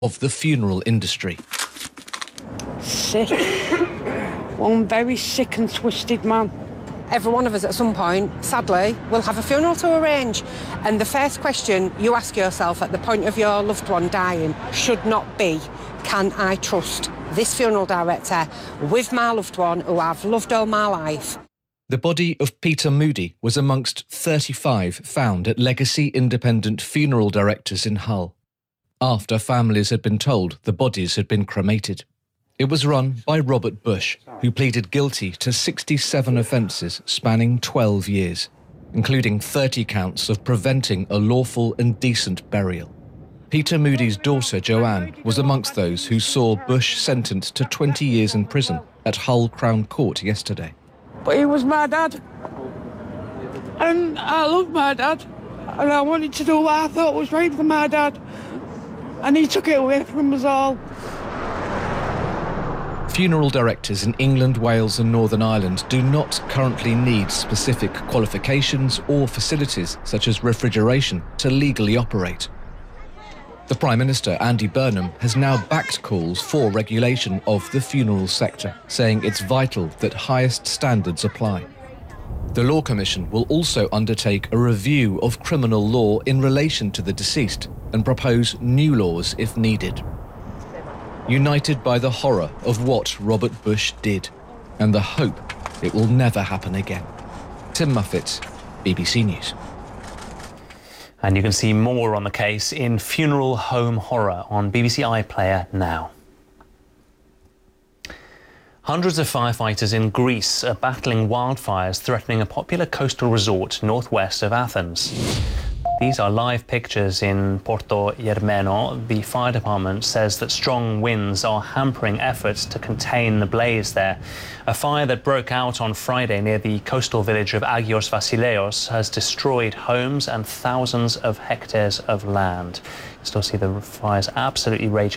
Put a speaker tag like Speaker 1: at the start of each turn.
Speaker 1: of the funeral industry.
Speaker 2: Sick. One very sick and twisted man.
Speaker 3: Every one of us at some point, sadly, will have a funeral to arrange. And the first question you ask yourself at the point of your loved one dying should not be, can I trust this funeral director with my loved one who I've loved all my life?
Speaker 1: The body of Peter Moody was amongst 35 found at Legacy Independent Funeral Directors in Hull, after families had been told the bodies had been cremated. It was run by Robert Bush, who pleaded guilty to 67 offences spanning 12 years, including 30 counts of preventing a lawful and decent burial. Peter Moody's daughter, Joanne, was amongst those who saw Bush sentenced to 20 years in prison at Hull Crown Court yesterday.
Speaker 2: But he was my dad. And I loved my dad. And I wanted to do what I thought was right for my dad. And he took it away from us all.
Speaker 1: Funeral directors in England, Wales and Northern Ireland do not currently need specific qualifications or facilities such as refrigeration to legally operate. The Prime Minister, Andy Burnham, has now backed calls for regulation of the funeral sector, saying it's vital that highest standards apply. The Law Commission will also undertake a review of criminal law in relation to the deceased and propose new laws if needed. United by the horror of what Robert Bush did and the hope it will never happen again. Tim Muffet, BBC News.
Speaker 4: And you can see more on the case in Funeral Home Horror on BBC iPlayer now. Hundreds of firefighters in Greece are battling wildfires threatening a popular coastal resort northwest of Athens. These are live pictures in Porto Germano. The fire department says that strong winds are hampering efforts to contain the blaze there. A fire that broke out on Friday near the coastal village of Agios Vasileios has destroyed homes and thousands of hectares of land. You still see the fires absolutely raging.